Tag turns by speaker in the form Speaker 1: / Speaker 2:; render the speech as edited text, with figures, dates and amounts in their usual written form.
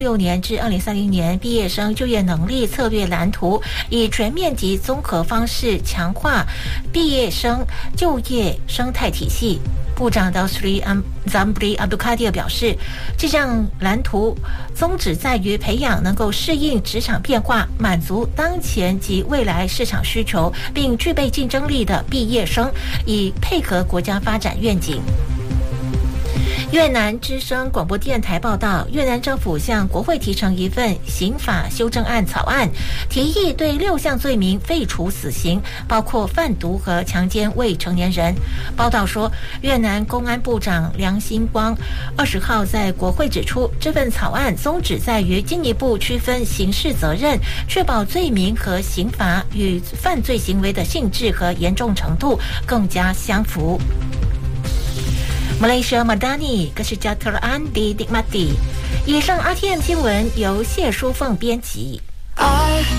Speaker 1: 6年至2030年毕业生就业能力策略蓝图，以全面及综合方式强化毕业生就业生态体系。部长 Dosri Zambri Abdulkadir 表示，这项蓝图宗旨在于培养能够适应职场变化、满足当前及未来市场需求，并具备竞争力的毕业生，以配合国家发展愿景。越南之声广播电台报道，越南政府向国会提呈一份刑法修正案草案，提议对6项罪名废除死刑，包括贩毒和强奸未成年人。报道说，越南公安部长梁兴光20号在国会指出，这份草案宗旨在于进一步区分刑事责任，确保罪名和刑罚与犯罪行为的性质和严重程度更加相符。Malaysia Madani 跟是加特安迪迪马蒂。以上 RTM 新闻由谢淑凤编辑。